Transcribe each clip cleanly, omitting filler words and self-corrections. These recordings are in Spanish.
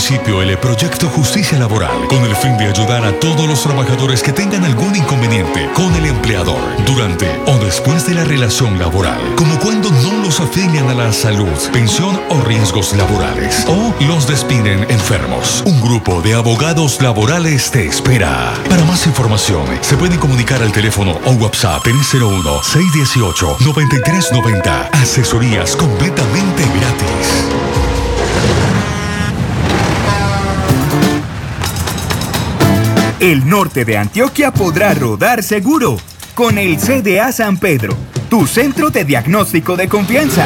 municipio el proyecto Justicia Laboral con el fin de ayudar a todos los trabajadores que tengan algún inconveniente con el empleador durante o después de la relación laboral, como cuando no los afilian a la salud, pensión o riesgos laborales, o los despiden enfermos. Un grupo de abogados laborales te espera. Para más información, se pueden comunicar al teléfono o WhatsApp en 01-618-9390. Asesorías completamente gratis. El norte de Antioquia podrá rodar seguro con el CDA San Pedro, tu centro de diagnóstico de confianza.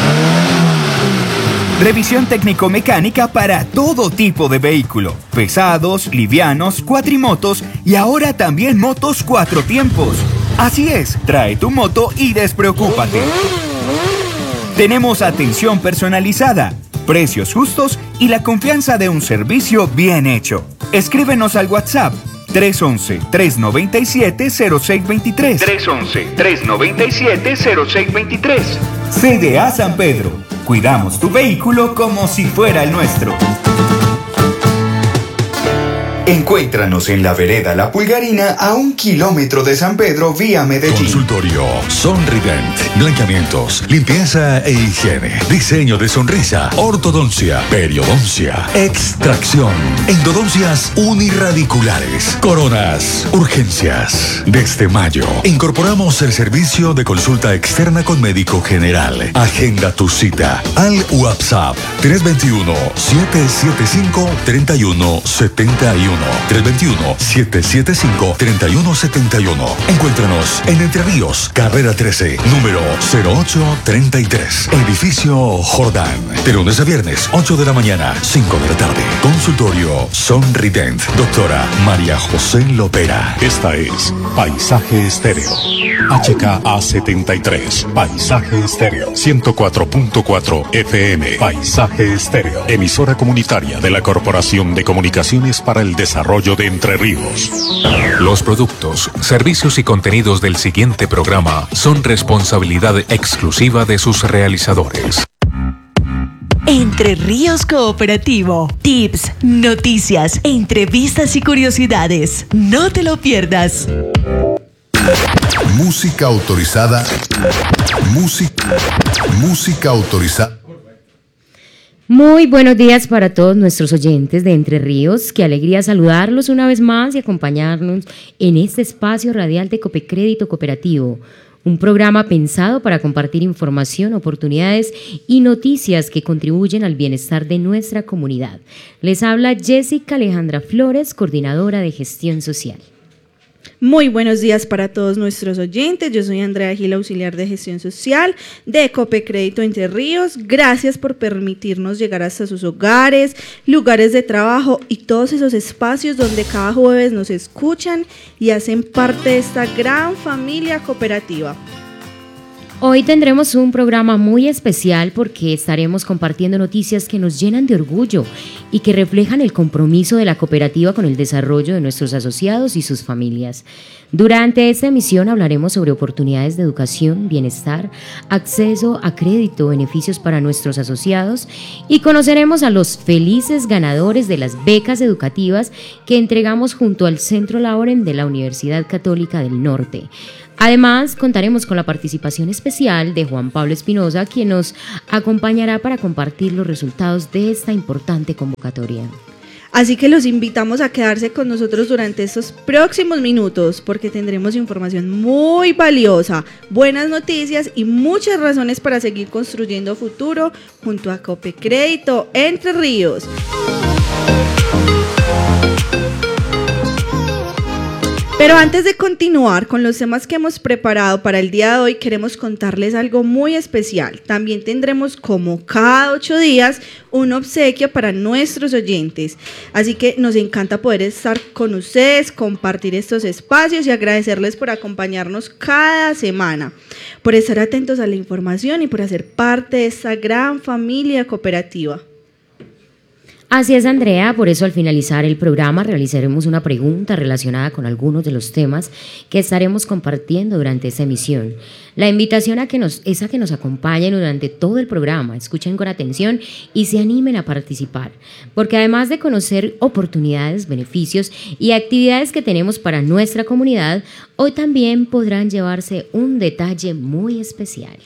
Revisión técnico-mecánica para todo tipo de vehículo, pesados, livianos, cuatrimotos y ahora también motos 4 tiempos. Así es, trae tu moto y despreocúpate. Tenemos atención personalizada, precios justos y la confianza de un servicio bien hecho. Escríbenos al WhatsApp 311-397-0623. 311-397-0623. CDA San Pedro. Cuidamos tu vehículo como si fuera el nuestro. Encuéntranos en la vereda La Pulgarina a 1 kilómetro de San Pedro vía Medellín. Consultorio Sonrident. Blanqueamientos, limpieza e higiene. Diseño de sonrisa, ortodoncia, periodoncia, extracción, endodoncias unirradiculares, coronas, urgencias. Desde mayo, incorporamos el servicio de consulta externa con médico general. Agenda tu cita al WhatsApp 321-775-3171. 321-775-3171. Encuéntranos en Entre Ríos, carrera 13, número 0833, edificio Jordán. De lunes a viernes, 8 de la mañana, 5 de la tarde. Consultorio Sonrident. Doctora María José Lopera. Esta es Paisaje Estéreo. HKA 73. Paisaje Estéreo. 104.4 FM. Paisaje Estéreo. Emisora comunitaria de la Corporación de Comunicaciones para el Desarrollo de Entre Ríos. Los productos, servicios y contenidos del siguiente programa son responsabilidad exclusiva de sus realizadores. Entre Ríos Cooperativo. Tips, noticias, entrevistas y curiosidades. No te lo pierdas. Música autorizada. Música autorizada. Muy buenos días para todos nuestros oyentes de Entre Ríos. Qué alegría saludarlos una vez más y acompañarnos en este espacio radial de Copecrédito Cooperativo. Un programa pensado para compartir información, oportunidades y noticias que contribuyen al bienestar de nuestra comunidad. Les habla Jessica Alejandra Flores, coordinadora de gestión social. Muy buenos días para todos nuestros oyentes. Yo soy Andrea Gil, auxiliar de gestión social de Copecrédito Entre Ríos. Gracias por permitirnos llegar hasta sus hogares, lugares de trabajo y todos esos espacios donde cada jueves nos escuchan y hacen parte de esta gran familia cooperativa. Hoy tendremos un programa muy especial porque estaremos compartiendo noticias que nos llenan de orgullo y que reflejan el compromiso de la cooperativa con el desarrollo de nuestros asociados y sus familias. Durante esta emisión hablaremos sobre oportunidades de educación, bienestar, acceso a crédito, beneficios para nuestros asociados y conoceremos a los felices ganadores de las becas educativas que entregamos junto al Centro Laurent de la Universidad Católica del Norte. Además, contaremos con la participación especial de Juan Pablo Espinosa, quien nos acompañará para compartir los resultados de esta importante convocatoria. Así que los invitamos a quedarse con nosotros durante estos próximos minutos porque tendremos información muy valiosa, buenas noticias y muchas razones para seguir construyendo futuro junto a Copecrédito Entre Ríos. Pero antes de continuar con los temas que hemos preparado para el día de hoy, queremos contarles algo muy especial. También tendremos, como cada 8 días, un obsequio para nuestros oyentes. Así que nos encanta poder estar con ustedes, compartir estos espacios y agradecerles por acompañarnos cada semana, por estar atentos a la información y por hacer parte de esta gran familia cooperativa. Así es, Andrea, por eso al finalizar el programa realizaremos una pregunta relacionada con algunos de los temas que estaremos compartiendo durante esta emisión. La invitación es a que nos acompañen durante todo el programa, escuchen con atención y se animen a participar, porque además de conocer oportunidades, beneficios y actividades que tenemos para nuestra comunidad, hoy también podrán llevarse un detalle muy especial.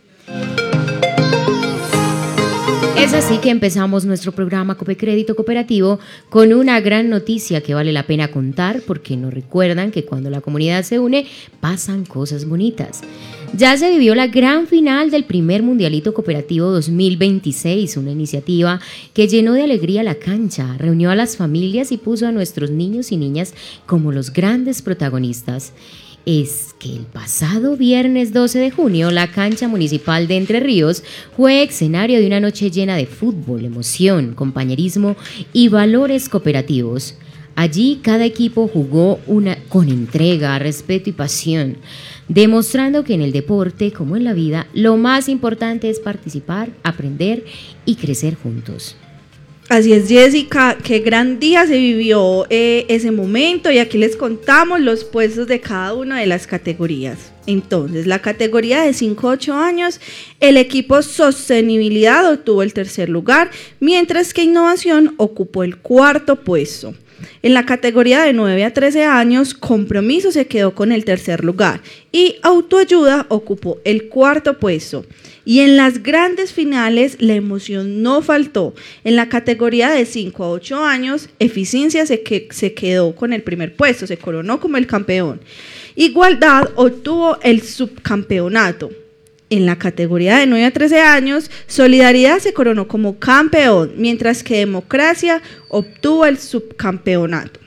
Es así que empezamos nuestro programa Copecrédito Cooperativo con una gran noticia que vale la pena contar porque nos recuerdan que cuando la comunidad se une pasan cosas bonitas. Ya se vivió la gran final del primer Mundialito Cooperativo 2026, una iniciativa que llenó de alegría la cancha, reunió a las familias y puso a nuestros niños y niñas como los grandes protagonistas. Es que el pasado viernes 12 de junio la cancha municipal de Entre Ríos fue escenario de una noche llena de fútbol, emoción, compañerismo y valores cooperativos. Allí cada equipo jugó con entrega, respeto y pasión, demostrando que en el deporte, como en la vida, lo más importante es participar, aprender y crecer juntos. Así es, Jessica, qué gran día se vivió ese momento y aquí les contamos los puestos de cada una de las categorías. Entonces, la categoría de 5 a 8 años, el equipo Sostenibilidad obtuvo el tercer lugar, mientras que Innovación ocupó el cuarto puesto. En la categoría de 9 a 13 años, Compromiso se quedó con el tercer lugar y Autoayuda ocupó el cuarto puesto. Y en las grandes finales, la emoción no faltó. En la categoría de 5 a 8 años, Eficiencia se quedó con el primer puesto, se coronó como el campeón. Igualdad obtuvo el subcampeonato. En la categoría de 9 a 13 años, Solidaridad se coronó como campeón, mientras que Democracia obtuvo el subcampeonato.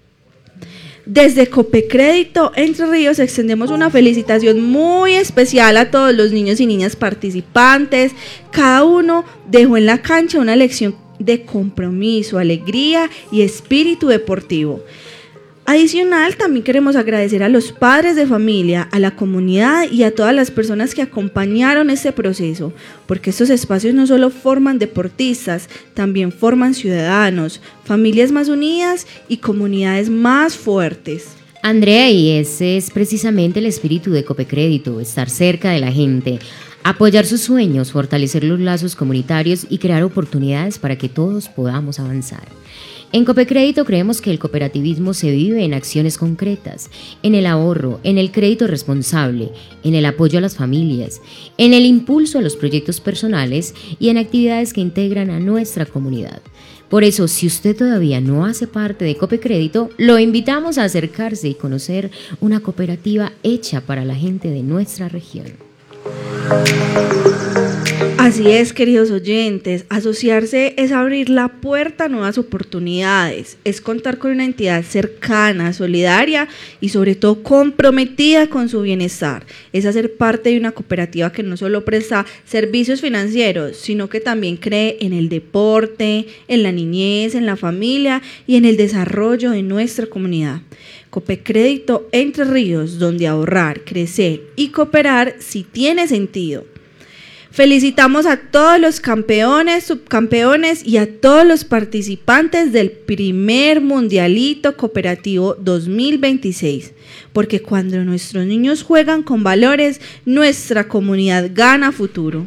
Desde Copecrédito Entre Ríos extendemos una felicitación muy especial a todos los niños y niñas participantes. Cada uno dejó en la cancha una lección de compromiso, alegría y espíritu deportivo. Adicional, también queremos agradecer a los padres de familia, a la comunidad y a todas las personas que acompañaron este proceso, porque estos espacios no solo forman deportistas, también forman ciudadanos, familias más unidas y comunidades más fuertes. Andrea, y ese es precisamente el espíritu de Copecrédito, estar cerca de la gente, apoyar sus sueños, fortalecer los lazos comunitarios y crear oportunidades para que todos podamos avanzar. En Copecrédito creemos que el cooperativismo se vive en acciones concretas, en el ahorro, en el crédito responsable, en el apoyo a las familias, en el impulso a los proyectos personales y en actividades que integran a nuestra comunidad. Por eso, si usted todavía no hace parte de Copecrédito, lo invitamos a acercarse y conocer una cooperativa hecha para la gente de nuestra región. Así es, queridos oyentes, asociarse es abrir la puerta a nuevas oportunidades, es contar con una entidad cercana, solidaria y sobre todo comprometida con su bienestar, es hacer parte de una cooperativa que no solo presta servicios financieros, sino que también cree en el deporte, en la niñez, en la familia y en el desarrollo de nuestra comunidad. Copecrédito Entre Ríos, donde ahorrar, crecer y cooperar sí tiene sentido. Felicitamos a todos los campeones, subcampeones y a todos los participantes del primer Mundialito Cooperativo 2026, porque cuando nuestros niños juegan con valores, nuestra comunidad gana futuro.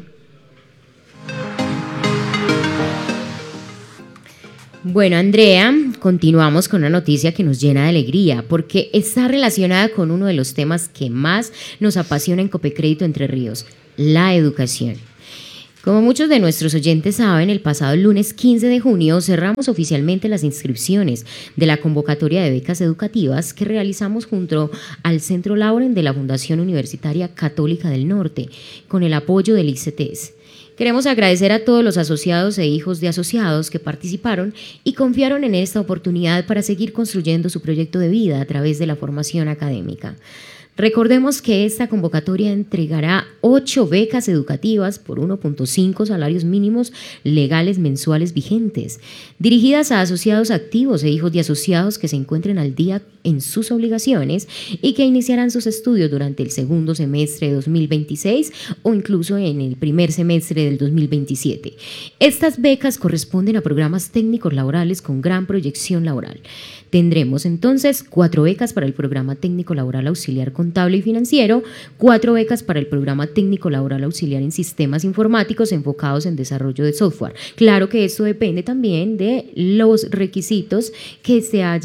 Bueno, Andrea, continuamos con una noticia que nos llena de alegría porque está relacionada con uno de los temas que más nos apasiona en Copecrédito Entre Ríos, la educación. Como muchos de nuestros oyentes saben, el pasado lunes 15 de junio cerramos oficialmente las inscripciones de la convocatoria de becas educativas que realizamos junto al Centro Lauren de la Fundación Universitaria Católica del Norte, con el apoyo del ICETES. Queremos agradecer a todos los asociados e hijos de asociados que participaron y confiaron en esta oportunidad para seguir construyendo su proyecto de vida a través de la formación académica. Recordemos que esta convocatoria entregará 8 becas educativas por 1.5 salarios mínimos legales mensuales vigentes, dirigidas a asociados activos e hijos de asociados que se encuentren al día en sus obligaciones y que iniciarán sus estudios durante el segundo semestre de 2026 o incluso en el primer semestre del 2027. Estas becas corresponden a programas técnicos laborales con gran proyección laboral. Tendremos entonces 4 becas para el programa técnico laboral auxiliar contable y financiero, 4 becas para el programa técnico laboral auxiliar en sistemas informáticos enfocados en desarrollo de software. Claro que esto depende también de los requisitos que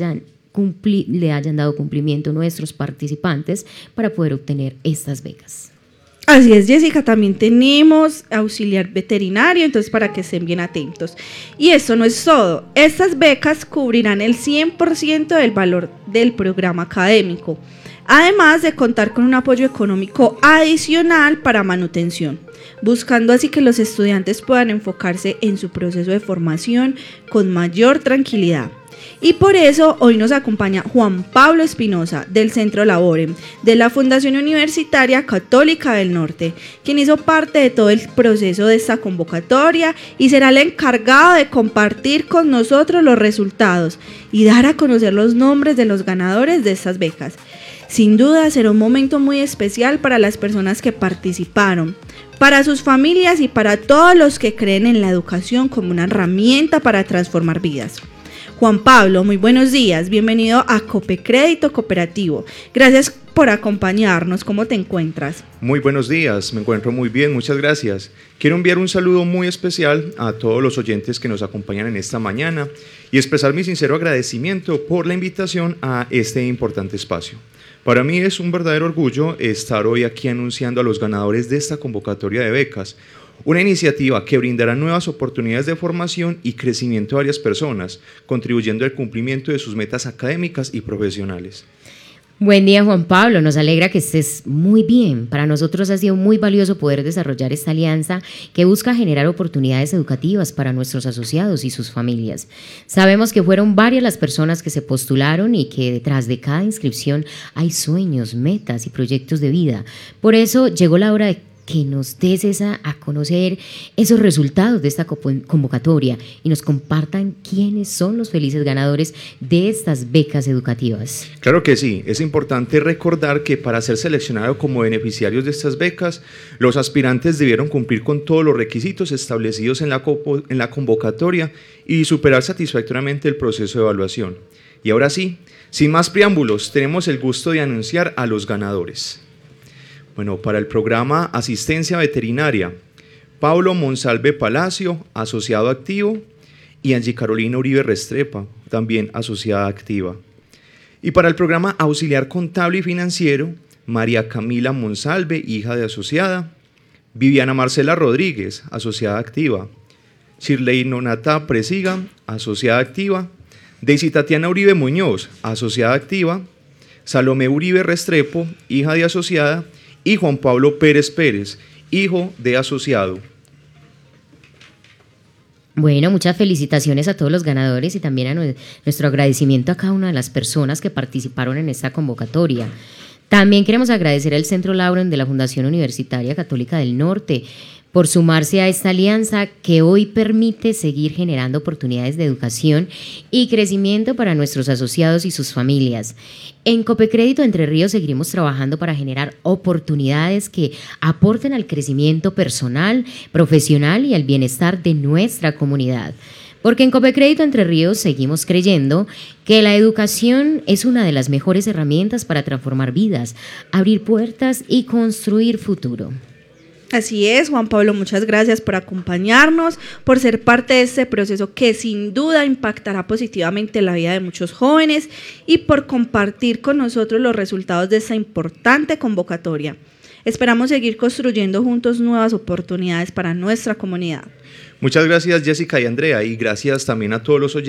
le hayan dado cumplimiento nuestros participantes para poder obtener estas becas. Así es, Jessica, también tenemos auxiliar veterinario, entonces para que estén bien atentos. Y esto no es todo, estas becas cubrirán el 100% del valor del programa académico, además de contar con un apoyo económico adicional para manutención, buscando así que los estudiantes puedan enfocarse en su proceso de formación con mayor tranquilidad. Y por eso hoy nos acompaña Juan Pablo Espinosa del Centro Laborem de la Fundación Universitaria Católica del Norte, quien hizo parte de todo el proceso de esta convocatoria y será el encargado de compartir con nosotros los resultados y dar a conocer los nombres de los ganadores de estas becas. Sin duda será un momento muy especial para las personas que participaron, para sus familias y para todos los que creen en la educación como una herramienta para transformar vidas. Juan Pablo, muy buenos días, bienvenido a Copecrédito Cooperativo. Gracias por acompañarnos, ¿cómo te encuentras? Muy buenos días, me encuentro muy bien, muchas gracias. Quiero enviar un saludo muy especial a todos los oyentes que nos acompañan en esta mañana y expresar mi sincero agradecimiento por la invitación a este importante espacio. Para mí es un verdadero orgullo estar hoy aquí anunciando a los ganadores de esta convocatoria de becas, una iniciativa que brindará nuevas oportunidades de formación y crecimiento a varias personas, contribuyendo al cumplimiento de sus metas académicas y profesionales. Buen día, Juan Pablo, nos alegra que estés muy bien. Para nosotros ha sido muy valioso poder desarrollar esta alianza que busca generar oportunidades educativas para nuestros asociados y sus familias. Sabemos que fueron varias las personas que se postularon y que detrás de cada inscripción hay sueños, metas y proyectos de vida. Por eso llegó la hora de que nos des a conocer esos resultados de esta convocatoria y nos compartan quiénes son los felices ganadores de estas becas educativas. Claro que sí, es importante recordar que para ser seleccionado como beneficiarios de estas becas, los aspirantes debieron cumplir con todos los requisitos establecidos en la convocatoria y superar satisfactoriamente el proceso de evaluación. Y ahora sí, sin más preámbulos, tenemos el gusto de anunciar a los ganadores. Bueno, para el programa Asistencia Veterinaria, Pablo Monsalve Palacio, asociado activo, y Angie Carolina Uribe Restrepa, también asociada activa. Y para el programa Auxiliar Contable y Financiero, María Camila Monsalve, hija de asociada, Viviana Marcela Rodríguez, asociada activa, Shirley Nonata Presiga, asociada activa, Daisy Tatiana Uribe Muñoz, asociada activa, Salomé Uribe Restrepo, hija de asociada, y Juan Pablo Pérez Pérez, hijo de asociado. Bueno, muchas felicitaciones a todos los ganadores y también a nuestro agradecimiento a cada una de las personas que participaron en esta convocatoria. También queremos agradecer al Centro Laborem de la Fundación Universitaria Católica del Norte por sumarse a esta alianza que hoy permite seguir generando oportunidades de educación y crecimiento para nuestros asociados y sus familias. En Copecrédito Entre Ríos seguiremos trabajando para generar oportunidades que aporten al crecimiento personal, profesional y al bienestar de nuestra comunidad. Porque en Copecrédito Entre Ríos seguimos creyendo que la educación es una de las mejores herramientas para transformar vidas, abrir puertas y construir futuro. Así es, Juan Pablo, muchas gracias por acompañarnos, por ser parte de este proceso que sin duda impactará positivamente la vida de muchos jóvenes y por compartir con nosotros los resultados de esta importante convocatoria. Esperamos seguir construyendo juntos nuevas oportunidades para nuestra comunidad. Muchas gracias, Jessica y Andrea, y gracias también a todos los oyentes